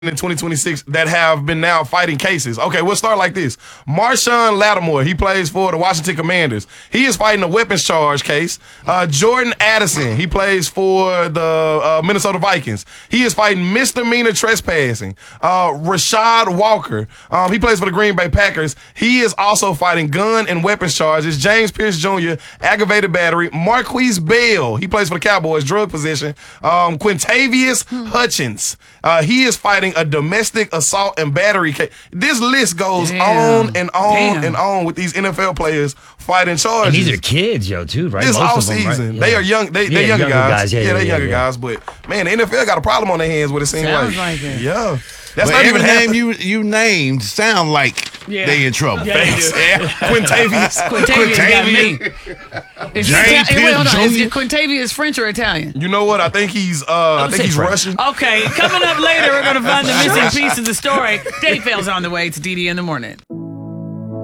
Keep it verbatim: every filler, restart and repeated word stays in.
in twenty twenty-six that have been now fighting cases. Okay, we'll start like this. Marshawn Lattimore, he plays for the Washington Commanders. He is fighting a weapons charge case. Uh, Jordan Addison, he plays for the uh, Minnesota Vikings. He is fighting misdemeanor trespassing. Uh, Rashad Walker, um, he plays for the Green Bay Packers. He is also fighting gun and weapons charges. James Pierce Junior, aggravated battery. Marquise Bell, he plays for the Cowboys, drug possession. Um, Quintavious Hutchins, uh, he is fighting a domestic assault and battery case. This list goes Damn. on and on Damn. and on with these N F L players fighting charges. And these are kids, yo, too, right? This Most off of them, right? season, Yeah. they are young. They they Yeah, younger, younger guys. guys. Yeah, yeah, yeah, they yeah, younger yeah. guys. But man, the N F L got a problem on their hands. What it seems Sounds like. like it. Yeah, that's But not every even half name the- you you named sound like Yeah. they in trouble. Yeah, they Thanks. do. Yeah. Quintavious. Quintavious got me. Is he James Ita- Pierce wait, hold on. Is Junior? Quintavious French or Italian? You know what? I think he's. Uh, I think say he's French. Russian. Okay, coming up later, we're going to find the missing piece of the story. Dave Fails on the way to D D in the morning.